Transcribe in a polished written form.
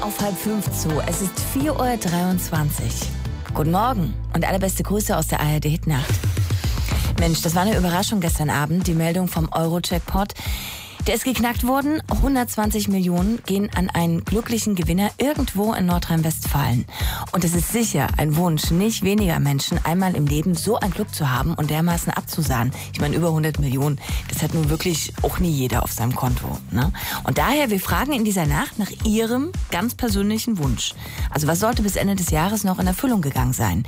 Auf 4:30 Es ist 4:23 Uhr. Guten Morgen und allerbeste Grüße aus der ARD-Hitnacht. Mensch, das war eine Überraschung gestern Abend, die Meldung vom Euro-Jackpot. Der ist geknackt worden. 120 Millionen gehen an einen glücklichen Gewinner irgendwo in Nordrhein-Westfalen. Und es ist sicher ein Wunsch nicht weniger Menschen, einmal im Leben so ein Glück zu haben und dermaßen abzusahnen. Ich meine, über 100 Millionen, das hat nun wirklich auch nie jeder auf seinem Konto. Ne? Und daher, wir fragen in dieser Nacht nach Ihrem ganz persönlichen Wunsch. Also was sollte bis Ende des Jahres noch in Erfüllung gegangen sein?